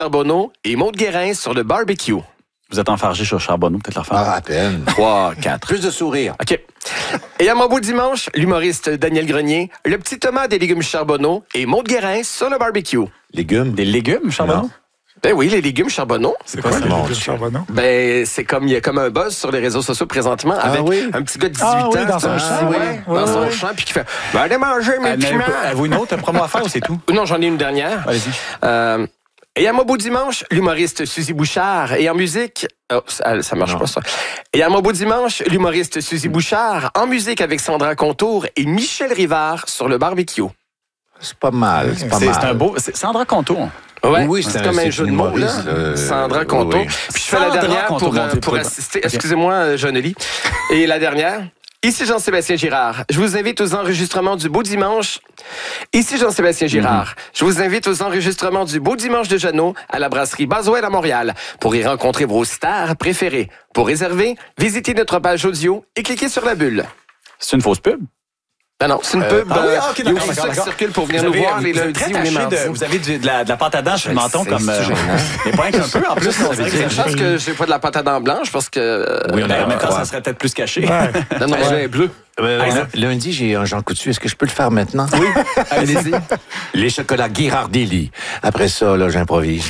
Charbonneau et Maude Guérin sur le barbecue. Vous êtes enfargé sur Charbonneau, peut-être la faire. Ah, à peine. 3, 4. Plus de sourire. OK. Et à mon beau dimanche, l'humoriste Daniel Grenier, le petit Thomas des légumes Charbonneau et Maude Guérin sur le barbecue. Légumes. Des légumes, Charbonneau? Ben oui, les légumes Charbonneau. C'est quoi, ça, Mon les Dieu. Charbonneau? Ben, c'est comme, il y a comme un buzz sur les réseaux sociaux présentement avec oui? un petit gars de 18 Ah oui, ans. dans son champ, ouais. Dans son Ouais. champ, puis qui fait, ben, allez manger mes piments. Avez-vous une autre promo à faire ou c'est tout? Non, j'en ai une dernière. Allez-y. Et à mon beau dimanche, l'humoriste Suzy Bouchard. Et en musique... Oh, ça marche pas, ça. Et à mon beau dimanche, l'humoriste Suzy Bouchard. En musique avec Sandra Contour et Michel Rivard sur le barbecue. C'est pas mal. C'est pas mal. C'est un beau... C'est Sandra Contour. Ouais, Oui, c'est comme un jeu de mots, là. Sandra Contour. oui. Puis je fais la Sandra dernière Contour, mon Dieu, pour pour- assister... Ok. Excusez-moi, Jeannelie. Et la dernière... Ici Jean-Sébastien Girard. Je vous invite aux enregistrements du Beau Dimanche. Ici Jean-Sébastien Girard. Je vous invite aux enregistrements du Beau Dimanche de Jeannot à la brasserie Baswell à Montréal pour y rencontrer vos stars préférées. Pour réserver, visitez notre page audio et cliquez sur la bulle. C'est une fausse pub? Non, c'est une pub. Ah oui, ok, il y a d'accord, aussi ça qui d'accord. circule pour venir nous voir les vous êtes lundis très ou les taché mardis. vous avez de la pâte à dents sur le menton sais, comme... c'est gênant. mais pas qu'un peu, en plus. on dirait que C'est une chance que j'ai pas de la pâte à dents blanche parce que... Oui, on en même temps, croire. ça serait peut-être plus caché. Ouais. non, j'ai bleu. Lundi, j'ai un Jean Coutu. Est-ce que je peux le faire maintenant? Oui, allez-y. Les chocolats Ghirardelli. Après ça, là, j'improvise.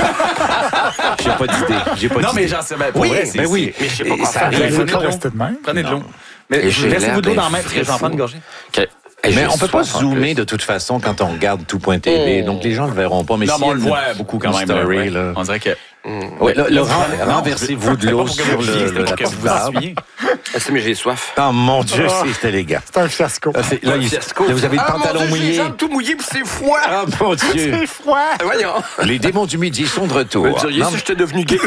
J'ai pas d'idée. J'ai pas Non, d'idée. mais genre, c'est... Ben, pour Oui, vrai, c'est- ben oui. Mais je sais pas quoi Ça faire. arrive. Il faut Prenez pas de l'eau. rester de même. Prenez de l'eau. Et Mais j'ai laissez-vous de l'eau l'air dans la main parce que j'en prends une gorgée. OK. Mais on peut pas zoomer de toute façon quand on regarde tout.tv. Donc les gens le verront pas. Mais Non, si mais on il y le a voit une- beaucoup quand une même. story, ouais. là. On dirait que... Ouais, Non, renversez-vous de l'eau sur la pour que vous vous porte-barbe. assuyiez. Mais j'ai soif. Oh mon Dieu, c'est élégant. C'est un fiasco. Là, vous avez le pantalon J'ai les mouillé. jambes tout mouillées puis c'est froid. Ah mon Dieu. C'est froid. Voyons. Les démons du midi sont de retour. Vous diriez Non, si j'étais devenu gay.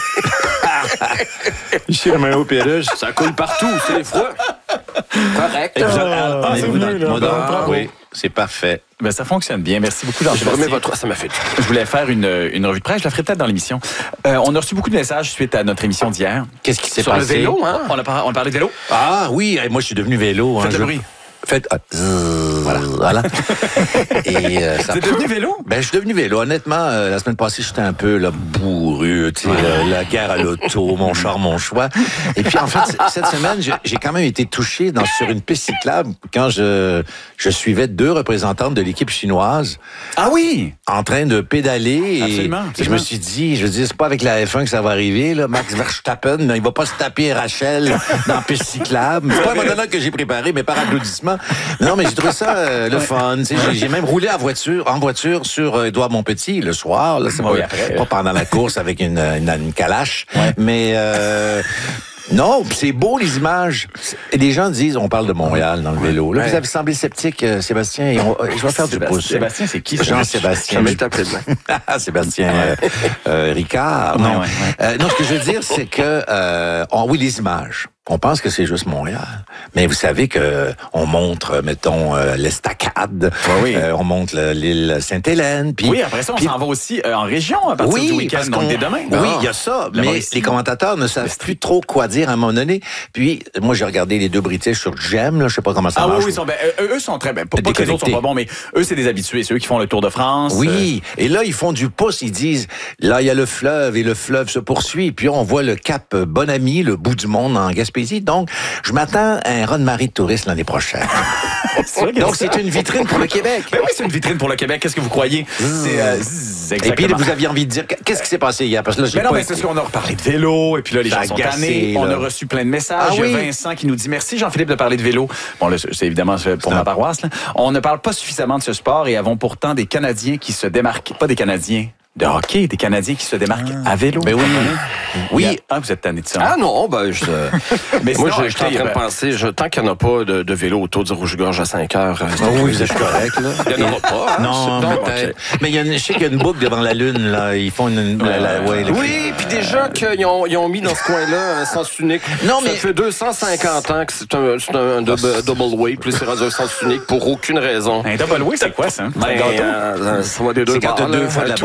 Michel Romero Pérez. Ça coule partout, c'est froid. Correct. Et vous c'est allez-vous dans mieux, le là. mode? Bravo. Oui, c'est parfait. Ben, ça fonctionne bien. Merci beaucoup, Je remets Jean-Sébastien. votre... Ça m'a fait... Je voulais faire une revue de presse. Je la ferai peut-être dans l'émission. On a reçu beaucoup de messages suite à notre émission d'hier. Qu'est-ce qui s'est Sur passé? le vélo, hein? On a parlé de vélo. Ah oui, moi je suis devenu vélo. Faites le bruit. Faites. Voilà. Et ça. Vous êtes devenu vélo? Ben, je suis devenu vélo. Honnêtement, la semaine passée, j'étais un peu là, bourru, tu sais, la guerre à l'auto, mon char, mon choix. Et puis, en fait, cette semaine, j'ai quand même été touché sur une piste cyclable quand je suivais 2 représentantes de l'équipe chinoise Ah oui! en train de pédaler. Et Absolument. je me suis dit, c'est pas avec la F1 que ça va arriver, là. Max Verstappen, il va pas se taper Rachel dans la piste cyclable. C'est pas un monologue que j'ai préparé, mais par applaudissement. Non, mais j'ai trouvé ça le fun. Tu sais, j'ai même roulé en voiture sur Édouard Montpetit le soir. Là, c'est Oui, pas, après. pas pendant la course avec une calache. Mais non, pis c'est beau les images. Et les gens disent, on parle de Montréal dans le vélo. Là, Ouais. vous avez semblé sceptique, Sébastien. Et je vais faire du pouce. Sébastien, c'est qui? ça? Jean-Sébastien. Jamais tapé de main. Sébastien Ricard. Non. Non, ce que je veux dire, c'est que oui, les images. On pense que c'est juste Montréal. Mais vous savez que on montre, mettons, l'Estacade. Oui. On montre l'île Sainte-Hélène. Puis, Oui, après ça, on puis- s'en va aussi en région à partir du week-end, parce donc qu'on- dès demain. Oui, Ah. il y a ça, La mais Mauricie. les commentateurs ne savent plus trop quoi dire à un moment donné. Puis, moi, j'ai regardé les 2 British sur Gem, là, je sais pas comment ça Ah marche. oui, eux sont très bien. Pas que les autres sont Déconnectés. pas bons, mais eux, c'est des habitués. C'est eux qui font le Tour de France. Oui, et là, ils font du pouce, ils disent, là, il y a le fleuve, et le fleuve se poursuit, puis on voit le cap Bonami, le bout du monde en Gaspésie, donc je m'attends à un run-marée de touristes l'année prochaine. C'est vrai qu'il y a Donc, ça. c'est une vitrine pour le Québec. Ben oui, c'est une vitrine pour le Québec. Qu'est-ce que vous croyez? C'est Et puis, exactement. vous aviez envie de dire, qu'est-ce qui s'est passé hier? Parce que là, j'ai Mais non, pas mais c'est été. parce qu'on a reparlé de vélo, et puis là, les Ça gens a sont agacé, tannés. On là. a reçu plein de messages. Ah Il y a oui? Vincent qui nous dit merci, Jean-Philippe, de parler de vélo. Bon, là, c'est évidemment pour ma paroisse. Là. On ne parle pas suffisamment de ce sport et avons pourtant des Canadiens qui se démarquent. Pas des Canadiens de hockey, des Canadiens qui se démarquent à vélo. Ben oui. Oui. Ah, vous êtes tanné de ça. Ah non, ben Mais moi, sinon, j'étais en train de penser, tant qu'il n'y en a pas de vélo autour du Rouge-Gorge à 5 heures, Ah oui, vous êtes correct, là. il n'y en aura pas. Hein? Non, C'est- peut-être. ok. Mais je sais qu'il y a une boucle devant la Lune, là. Ils font Oui, puis déjà qu'ils ont mis dans ce coin-là un sens unique. Non, mais- Ça fait 250 ans que c'est un double way, puis c'est rendu un sens unique pour aucune raison. Un double way, c'est quoi, ça? Ben, ça va des deux C'est quand bords, t'as 2 là. fois de la Two-way, pâte à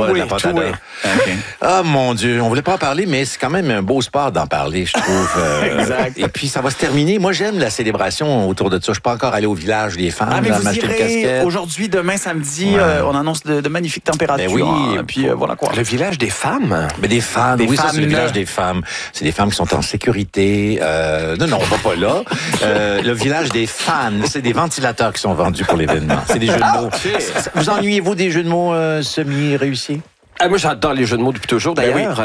j'adore. Ah, mon Dieu, on voulait pas en parler, mais c'est quand même un beau sport d'en parler, je trouve. Exact. Et puis, ça va se terminer. Moi, j'aime la célébration autour de ça. Je suis pas encore allé au village des femmes. Ah, mais là, vous m'acheter une irez casquette. aujourd'hui, demain, samedi. Ouais. On annonce de magnifiques températures. Ben oui. Et puis, voilà quoi. Le village des femmes. Mais des femmes, Des oui, ça, c'est le femmes, village là. des femmes. C'est des femmes qui sont en sécurité. Non, on va pas là. Le village des fans, c'est des ventilateurs qui sont vendus pour l'événement. C'est des jeux de mots. Vous ennuyez-vous des jeux de mots semi-réussis? Ah, moi, j'adore les jeux de mots depuis toujours. D'ailleurs,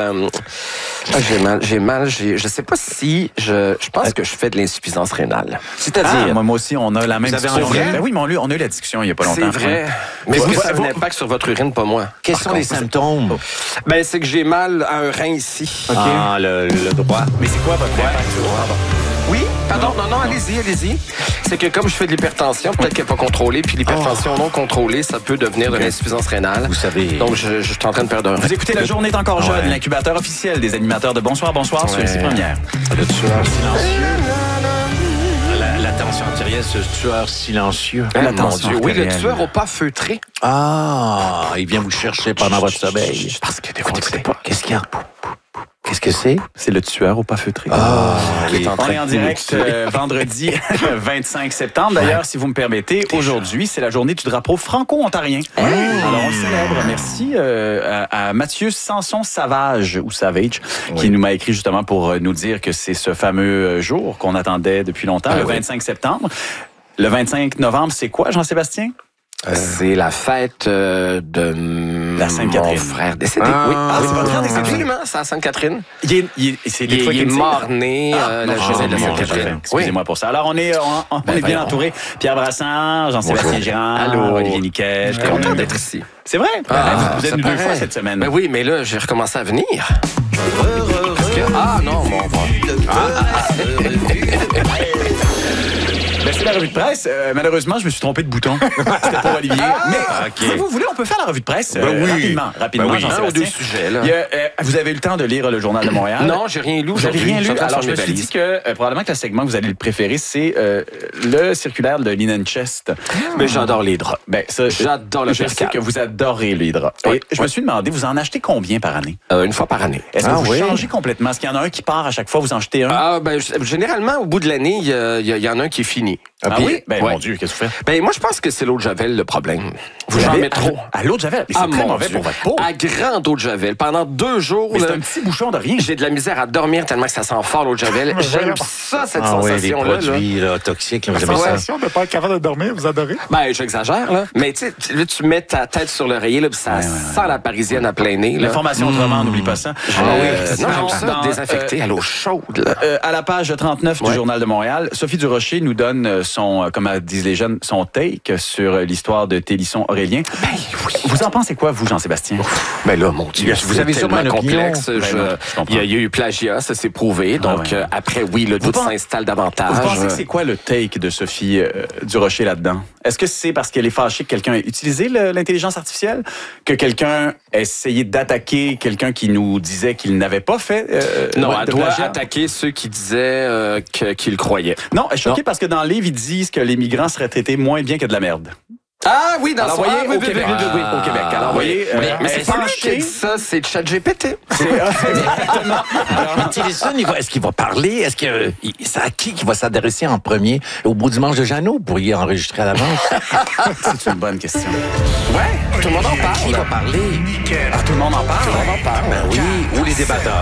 je sais pas si je pense que je fais de l'insuffisance rénale. C'est-à-dire? Moi aussi, on a la même Vous avez discussion. un vrai? Ben oui, mais on a eu la discussion il y a pas longtemps. C'est vrai. Mais Est-ce est-ce que que ça a vous- un impact sur votre urine, pas moi? Quels sont les symptômes? Ben, c'est que j'ai mal à un rein ici. Ah, le droit. Mais c'est quoi votre impact sur Oui? Pardon? Non, allez-y. C'est que comme je fais de l'hypertension, peut-être qu'elle n'est pas contrôlée, puis l'hypertension non contrôlée, ça peut devenir de l'insuffisance rénale. Vous savez. Donc, je suis en train de perdre un rein. Vous écoutez La Journée est encore jeune, Ouais. l'incubateur officiel des animateurs de Bonsoir sur Ouais. ici Première. Le tueur silencieux. La tension artérielle, ce tueur silencieux. Ah, La mon tension Dieu. Oui, le artérielle. tueur au pas feutré. Ah, il vient vous chercher pendant votre sommeil. Parce que des fois, Écoutez pas. Qu'est-ce qu'il y a? Qu'est-ce que c'est? C'est le tueur au pas feutré. il est en On train est en de direct vendredi 25 septembre. D'ailleurs, si vous me permettez, aujourd'hui, c'est la journée du drapeau franco-ontarien. Alors, on le célèbre. Merci à Mathieu Sanson-Savage, ou Savage, qui nous m'a écrit justement pour nous dire que c'est ce fameux jour qu'on attendait depuis longtemps, le 25 septembre. Le 25 novembre, c'est quoi, Jean-Sébastien? C'est la fête de La Sainte-Catherine. mon frère décédé. Ah, oui. c'est votre frère décédé? Absolument, c'est à Sainte-Catherine. C'est Il est mort-né la journée de la Sainte-Catherine. Excusez-moi pour ça. Alors, on est bien voyons. entouré. Pierre Brassard, Jean-Sébastien Bonjour. Girard, Allô. Olivier Niquet. Je suis content d'être ici. C'est vrai? Vous êtes ça venu 2 paraît. fois cette semaine. Ben oui, mais là, j'ai recommencé à venir. Ah non, mon Ben, c'est la revue de presse. Malheureusement, je me suis trompé de bouton. C'était pour Olivier. Mais si vous voulez, on peut faire la revue de presse oui. rapidement, Ben oui. Jean-Sébastien. Un ou deux sujets, là. Il y a, vous avez eu le temps de lire le Journal de Montréal? Non, j'ai rien lu Vous n'avez aujourd'hui. rien Je suis lu. en train de Alors, faire je me mes suis dit valises. que probablement que le segment que vous allez le préférer, c'est le circulaire de Linen Chest. Mais j'adore les draps. Ben, ça, J'adore le Je sais percal. que vous adorez les draps. Oui, Et je me suis demandé, vous en achetez combien par année? Une fois par année. Est-ce que Ah vous oui? changez complètement? Est-ce qu'il y en a un qui part à chaque fois, vous en achetez un? Ah, ben, généralement, au bout de l'année, il y en a un qui est fini. Ah Puis- oui? Ben, ouais. mon Dieu, qu'est-ce que vous faites? Ben, moi, je pense que c'est l'eau de Javel le problème. Vous en avez- mettez trop. À l'eau de Javel. Mais c'est Ah, très mon mauvais Dieu. pour votre peau. À grande eau de Javel. Pendant 2 jours, Mais là, c'est un petit bouchon de rien. j'ai de la misère à dormir tellement que ça sent fort l'eau de Javel. J'aime ça, cette Ah oui, les sensation-là. là. produits là, toxiques, là, vous aimez ça? Sensation de ne pas être capable de dormir, vous adorez? Ben, j'exagère, là. Mais tu sais, là, tu mets ta tête sur l'oreiller, là, puis ça sent la parisienne à plein nez, là. L'information autrement, n'oublie pas ça. Ah oui. Non, j'aime ça, dans, désinfecté à l'eau chaude, là. À la page 39 du Ouais. Journal de Montréal, Sophie Durocher nous donne son, comme disent les jeunes, son take sur l'histoire de Télisson Aurélien. Ben oui. Vous en pensez quoi, vous, Jean-Sébastien? Ben là, mon Dieu, Vous avez c'est sûrement tellement une opinion. complexe. Ben non, je comprends. Il y a eu plagiat, ça s'est prouvé. Donc, ouais. après, oui, le doute pen- s'installe davantage. Vous pensez que c'est quoi le take de Sophie Durocher là-dedans? Est-ce que c'est parce qu'elle est fâchée que quelqu'un ait utilisé l'intelligence artificielle? Que quelqu'un ait essayé d'attaquer quelqu'un qui nous disait qu'il n'avait pas fait Non, de elle doit plagiat? attaquer ceux qui disaient qu'ils croyaient. Non, elle est choquée parce que dans le livre, ils disent que les migrants seraient traités moins bien que de la merde. Ah oui, dans Alors, son... voyez, Ah, oui, au Québec, oui. au Québec. Alors, voyez, Mais elle c'est pas lui qui a fâchée. dit ça, c'est ChatGPT. Exactement. Mais Tillerson, est-ce qu'il va parler? Est-ce que c'est à qui va s'adresser en premier? Au Beau Dimanche de Jeannot? Vous pourriez enregistrer à l'avance. C'est une bonne question. Ouais, tout le monde en parle. Qui va parler? Ah, tout le monde en parle. Ben oui, ou les débatteurs.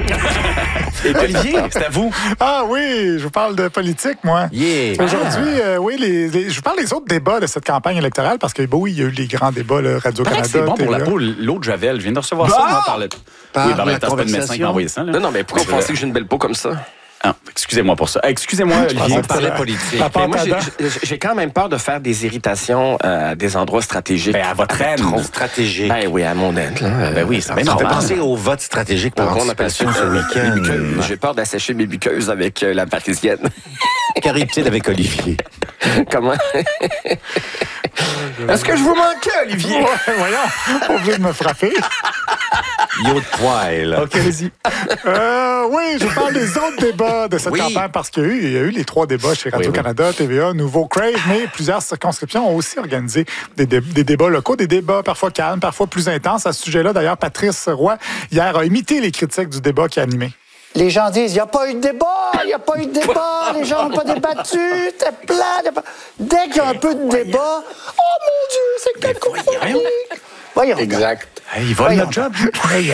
Et Olivier, c'est à vous. Ah oui, je vous parle de politique, moi. Yeah. Aujourd'hui, oui, je vous parle des autres débats de cette campagne électorale parce que, bon, oui, il y a eu les grands débats, là, Paraît que Radio-Canada. c'est bon pour la TVA. peau, l'eau de Javel. Je viens de recevoir ça. Bah! On en parlait. Par Oui, ben, la c'est pas le médecin qui conversation. m'a envoyé ça. Là. Non, mais pourquoi vous pensez que j'ai une belle peau comme ça? Ah, excusez-moi pour ça. Excusez-moi, Olivier. On parlait politique. La Mais moi, Pantada. j'ai quand même peur de faire des irritations à des endroits stratégiques. Ben, à votre aide. Trop. Stratégique. Ben oui, à mon aide. Là. Ben oui, c'est bien Vous normal. pensez au vote stratégique par Donc, on appelle ça anticipation ce les week-end. buqueuses. J'ai peur d'assécher mes buqueuses avec la parisienne. Cariptide avec Olivier. Comment? Est-ce que je vous manquais, Olivier? Ouais, voyons, pas obligé de me frapper. Yo de poil. OK, allez-y. Oui, je parle des autres débats de cette campagne parce qu'il y a eu les 3 débats chez Radio-Canada, TVA, Nouveau Crave, mais plusieurs circonscriptions ont aussi organisé des débats locaux, des débats parfois calmes, parfois plus intenses. À ce sujet-là, d'ailleurs, Patrice Roy, hier, a imité les critiques du débat qui a animé. Les gens disent, il n'y a pas eu de débat, les gens n'ont pas débattu, c'était plat. Dès qu'il y a un peu de débat, oh mon Dieu, c'est quel chronique! Voyons. Exact. Hey, il vole notre job.